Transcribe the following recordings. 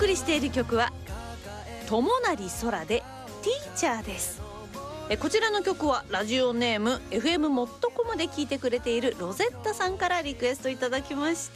送りしている曲は友成空でティーチャーです。こちらの曲はラジオネーム FM もっとこまで聞いてくれているロゼッタさんからリクエストいただきました。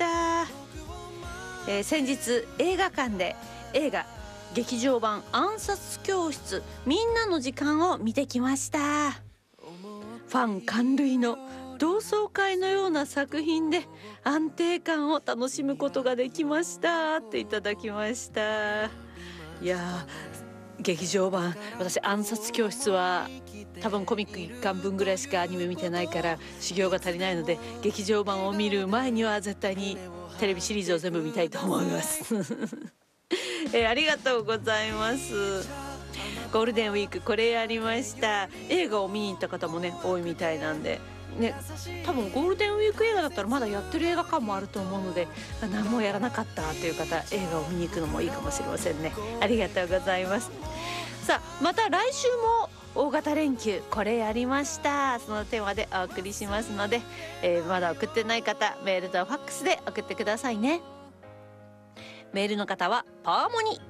先日映画館で映画劇場版暗殺教室みんなの時間を見てきました。ファン感類の同窓会のような作品で安定感を楽しむことができましたっていただきました。いや劇場版、私暗殺教室は多分コミック1巻分ぐらいしかアニメ見てないから修行が足りないので、劇場版を見る前には絶対にテレビシリーズを全部見たいと思いますありがとうございます。ゴールデンウィークこれやりました。映画を見に行った方もね多いみたいなんでね、多分ゴールデンウィーク映画だったらまだやってる映画館もあると思うので、何もやらなかったという方、映画を見に行くのもいいかもしれませんね。ありがとうございます。さあまた来週も大型連休これやりました、そのテーマでお送りしますので、まだ送ってない方メールとファックスで送ってくださいね。メールの方はパワモニ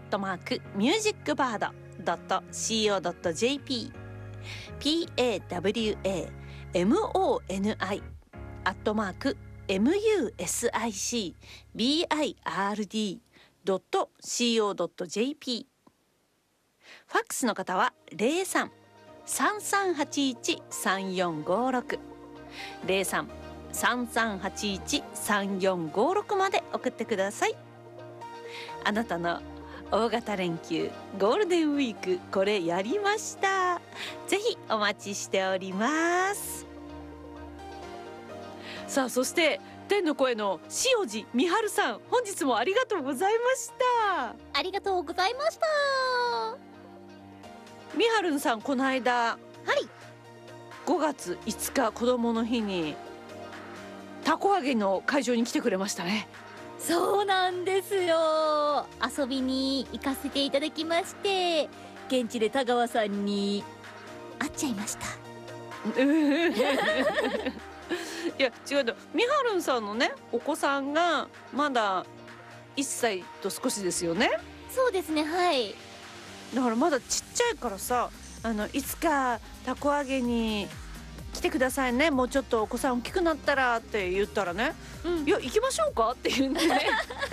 @musicbird.co.jp PAWAMONI@musicbird.co.jp。 ファックスの方は 03-3381-3456 03-3381-3456まで送ってください。あなたの大型連休ゴールデンウィークこれやりました、ぜひお待ちしております。さあそして天の声の塩路美春さん、本日もありがとうございました。 ありがとうございました。 美春さん、この間、5月5日子供の日にたこ揚げの会場に来てくれましたね。 そうなんですよ。遊びに行かせていただきまして、現地で田川さんに会っちゃいましたいや違うの、みはるんさんのねお子さんがまだ1歳と少しですよね。 そうですね、はい。 だからまだちっちゃいからさ、いつかたこ揚げに来てくださいね、もうちょっとお子さん大きくなったらって言ったらね、いや行きましょうかって言うんでね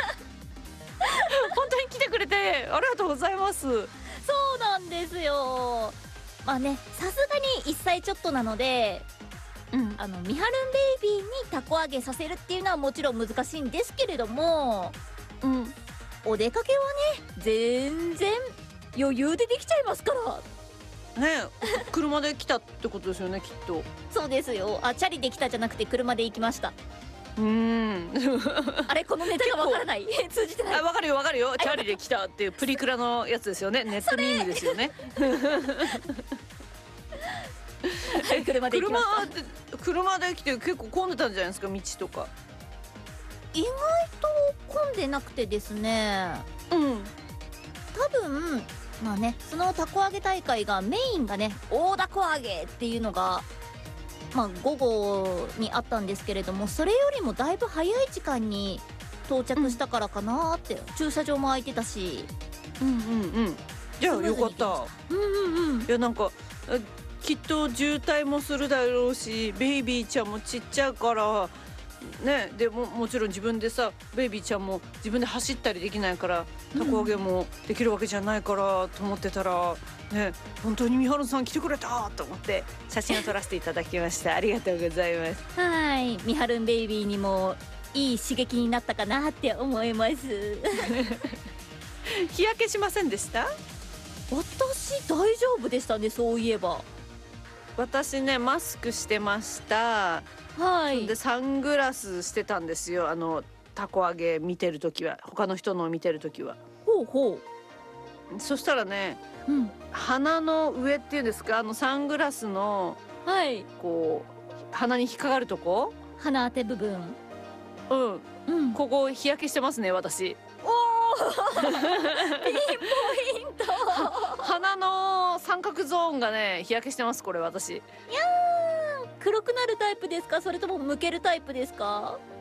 本当に来てくれてありがとうございます。 そうなんですよ。まあね、さすがに1歳ちょっとなので、みはるんベイビーにたこ揚げさせるっていうのはもちろん難しいんですけれども、お出かけはね全然余裕でできちゃいますからね。車で来たってことですよねきっと。 そうですよ。チャリで来たじゃなくて車で行きました。あれ、このネタがわからない通じてない。 わかるよわかるよ、チャリで来たっていうプリクラのやつですよね。ネットミームですよね車で行きました。 車で来て結構混んでたんじゃないですか、道とか。 意外と混んでなくてですね、多分まあね、そのたこ揚げ大会がメインがね大たこ揚げっていうのがまあ午後にあったんですけれども、それよりもだいぶ早い時間に到着したからかなーって、駐車場も空いてたし、 じゃあよかった。いやなんかきっと渋滞もするだろうし、ベイビーちゃんもちっちゃいからね、でももちろん自分でさ、ベイビーちゃんも自分で走ったりできないからたこ揚げもできるわけじゃないからと思ってたら、ね、本当にみはるさん来てくれたと思って写真を撮らせていただきましたありがとうございます。 はい、みはるんベイビーにもいい刺激になったかなって思います日焼けしませんでした？ 私大丈夫でしたね、そういえば。 私ねマスクしてました。 はい。 でサングラスしてたんですよ、たこ揚げ見てるときは、他の人のを見てるときは。 ほうほう。そしたらね、鼻の上っていうんですか、サングラスのこう鼻に引っかかるとこ、 鼻当て部分、 ここ日焼けしてますね私。 ピンポイント鼻の三角ゾーンがね日焼けしてますこれ私。いやー、黒くなるタイプですか、それともむけるタイプですか？